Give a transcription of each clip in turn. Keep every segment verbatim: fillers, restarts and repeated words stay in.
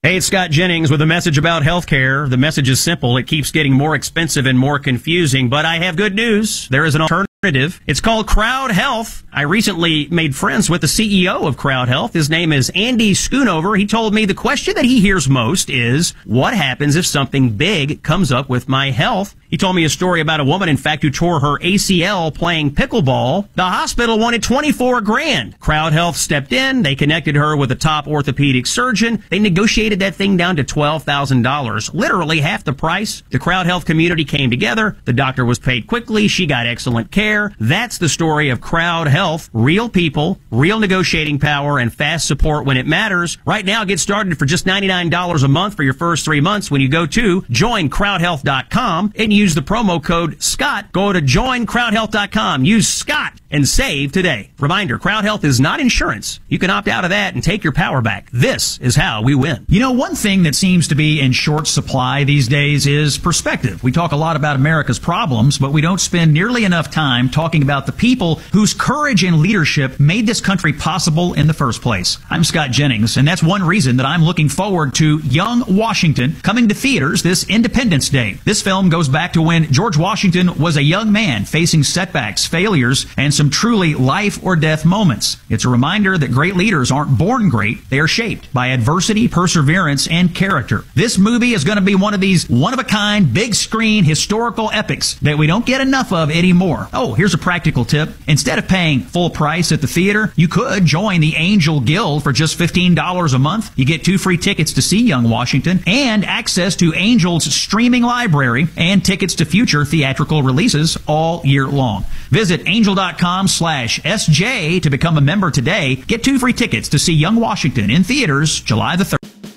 Hey, it's Scott Jennings with a message about healthcare. The message is simple. It keeps getting more expensive and more confusing, but I have good news. There is an alternative. It's called Crowd Health. I recently made friends with the C E O of Crowd Health. His name is Andy Schoonover. He told me the question that he hears most is, what happens if something big comes up with my health? He told me a story about a woman, in fact, who tore her A C L playing pickleball. The hospital wanted twenty-four grand. Crowd Health stepped in. They connected her with a top orthopedic surgeon. They negotiated that thing down to twelve thousand dollars, literally half the price. The Crowd Health community came together. The doctor was paid quickly. She got excellent care. That's the story of Crowd Health. Real people, real negotiating power, and fast support when it matters. Right now, get started for just ninety-nine dollars a month for your first three months when you go to join crowd health dot com and use the promo code SCOTT. Go to join crowd health dot com. Use SCOTT and save today. Reminder, Crowd Health is not insurance. You can opt out of that and take your power back. This is how we win. You know, one thing that seems to be in short supply these days is perspective. We talk a lot about America's problems, but we don't spend nearly enough time talking about the people whose courage and leadership made this country possible in the first place. I'm Scott Jennings, and that's one reason that I'm looking forward to Young Washington coming to theaters this Independence Day. This film goes back to when George Washington was a young man facing setbacks, failures, and some truly life or death moments. It's a reminder that great leaders aren't born great, they are shaped by adversity, perseverance, and character. This movie is going to be one of these one-of-a-kind, big-screen, historical epics that we don't get enough of anymore. Oh, here's a practical tip. Instead of paying full price at the theater, you could join the Angel Guild for just fifteen dollars a month. You get two free tickets to see Young Washington and access to Angel's streaming library and tickets to future theatrical releases all year long. Visit angel dot com slash S J to become a member today. Get two free tickets to see Young Washington in theaters July the third.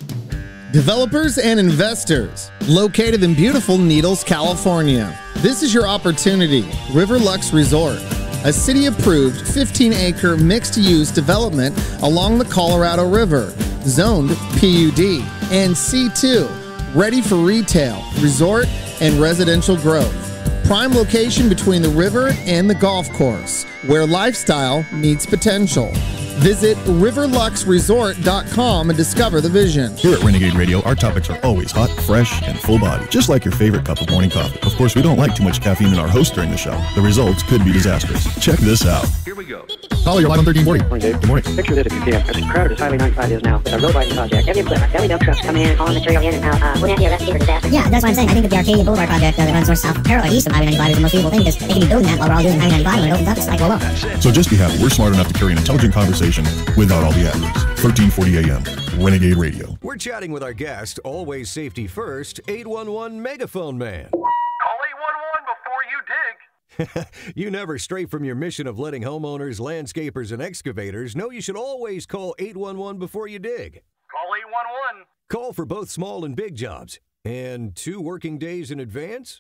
Developers and investors, located in beautiful Needles, California. This is your opportunity. Riverlux Resort, a city-approved fifteen acre mixed-use development along the Colorado River, zoned P U D and C two, ready for retail, resort, and residential growth. Prime location between the river and the golf course, where lifestyle meets potential. Visit riverlux resort dot com and discover the vision. Here at Renegade Radio, our topics are always hot, fresh, and full body, just like your favorite cup of morning coffee. Of course, we don't like too much caffeine in our host during the show. The results could be disastrous. Check this out. Here we go. Caller, you're live on thirteen forty. Good morning, Dave. Good morning. Picture this if you can. As crowded as Highway ninety-five is now, with our road widening project, every equipment, every dump trucks coming in, hauling material in and out, uh, wouldn't that be a recipe for disaster? Yeah, that's what I'm saying. I think that the Arcadia Boulevard project uh, that runs north, south, parallel, east of Highway ninety-five is the most feasible thing because they can be building that while we're all doing Highway ninety-five. When it opens up, it's like, well, look. So just be happy we're smart enough to carry an intelligent conversation without all the adlibs. thirteen forty A M, Renegade Radio. We're chatting with our guest, always safety first, eight one one Megaphone Man. Call eight one one before you dig. You never stray from your mission of letting homeowners, landscapers, and excavators know you should always call eight one one before you dig. Call eight one one. Call for both small and big jobs. And two working days in advance?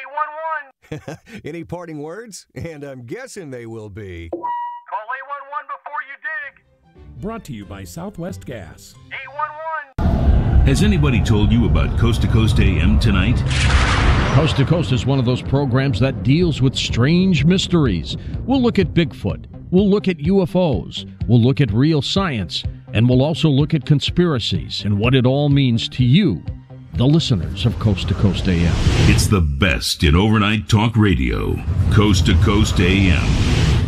eight one one. Any parting words? And I'm guessing they will be... Call eight one one before you dig. Brought to you by Southwest Gas. eight one one. Has anybody told you about Coast to Coast A M tonight? Coast to Coast is one of those programs that deals with strange mysteries. We'll look at Bigfoot. We'll look at U F Os. We'll look at real science. And we'll also look at conspiracies and what it all means to you, the listeners of Coast to Coast A M. It's the best in overnight talk radio. Coast to Coast A M.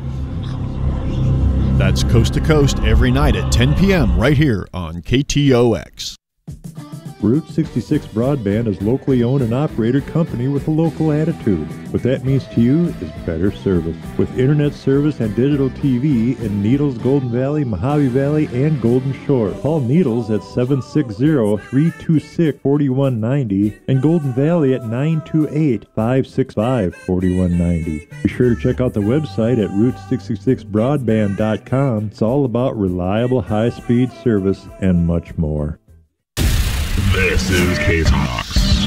That's Coast to Coast every night at ten p.m. right here on K T O X. Route sixty-six Broadband is locally owned and operated company with a local attitude. What that means to you is better service. With internet service and digital T V in Needles, Golden Valley, Mojave Valley, and Golden Shore. Call Needles at seven six zero, three two six, four one nine zero and Golden Valley at nine two eight, five six five, four one nine zero. Be sure to check out the website at route sixty-six broadband dot com. It's all about reliable high-speed service and much more. This is K-Talks.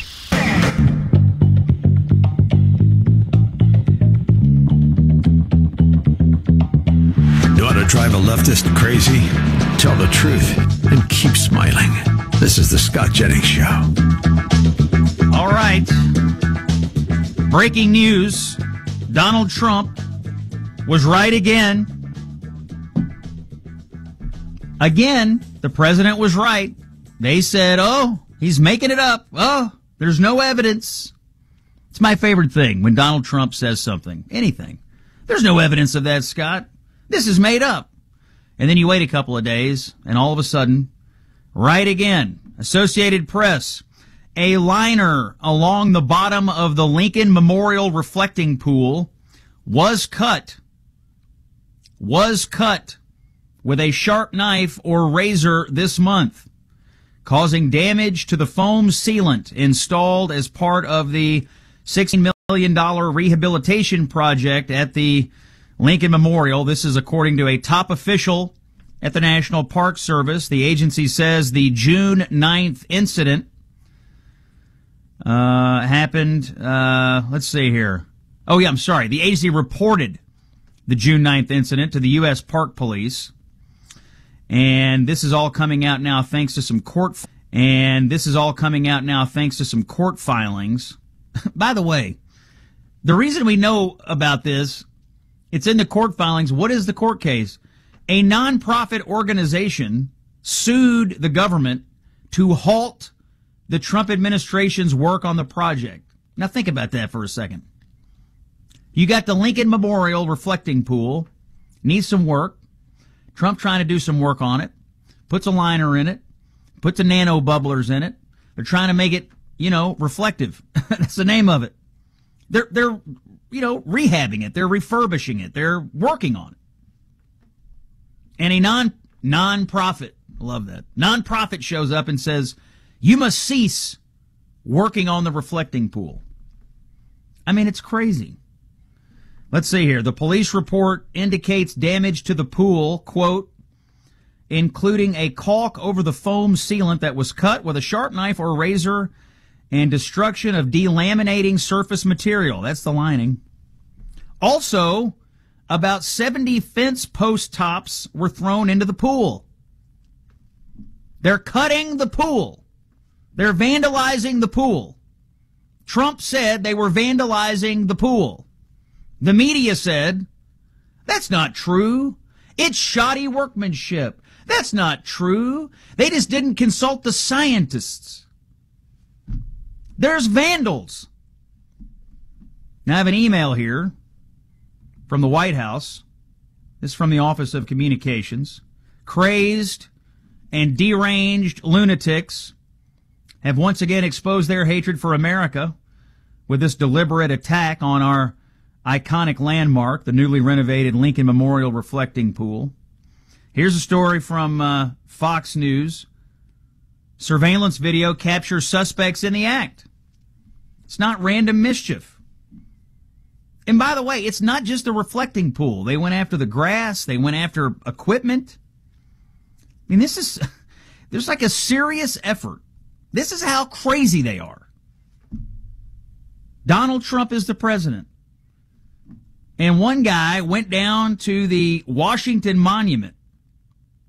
You want to drive a leftist crazy? Tell the truth and keep smiling. This is the Scott Jennings Show. All right. Breaking news. Donald Trump was right again. Again, the president was right. They said, oh, he's making it up. Oh, there's no evidence. It's my favorite thing when Donald Trump says something, anything. There's no evidence of that, Scott. This is made up. And then you wait a couple of days, and all of a sudden, right again, Associated Press, a liner along the bottom of the Lincoln Memorial reflecting pool was cut, was cut with a sharp knife or razor this month, causing damage to the foam sealant installed as part of the sixteen million dollars rehabilitation project at the Lincoln Memorial. This is according to a top official at the National Park Service. The agency says the June ninth incident uh, happened, uh, let's see here. Oh, yeah, I'm sorry. The agency reported the June ninth incident to the U S Park Police. And this is all coming out now thanks to some court, and this is all coming out now thanks to some court filings. By the way, the reason we know about this, it's in the court filings. What is the court case? A nonprofit organization sued the government to halt the Trump administration's work on the project. Now think about that for a second. You got the Lincoln Memorial reflecting pool, needs some work. Trump trying to do some work on it, puts a liner in it, puts a nano bubblers in it. They're trying to make it, you know, reflective. That's the name of it. They're, they're, you know, rehabbing it. They're refurbishing it. They're working on it. And a non, non-profit, love that, non-profit shows up and says, you must cease working on the reflecting pool. I mean, it's crazy. Let's see here. The police report indicates damage to the pool, quote, including a caulk over the foam sealant that was cut with a sharp knife or razor and destruction of delaminating surface material. That's the lining. Also, about seventy fence post tops were thrown into the pool. They're cutting the pool. They're vandalizing the pool. Trump said they were vandalizing the pool. The media said, that's not true. It's shoddy workmanship. That's not true. They just didn't consult the scientists. There's vandals. Now I have an email here from the White House. This is from the Office of Communications. Crazed and deranged lunatics have once again exposed their hatred for America with this deliberate attack on our iconic landmark, the newly renovated Lincoln Memorial reflecting pool. Here's a story from uh, Fox News. Surveillance video captures suspects in the act. It's not random mischief. And by the way, it's not just the reflecting pool. They went after the grass. They went after equipment. I mean, this is, there's like a serious effort. This is how crazy they are. Donald Trump is the president. And one guy went down to the Washington Monument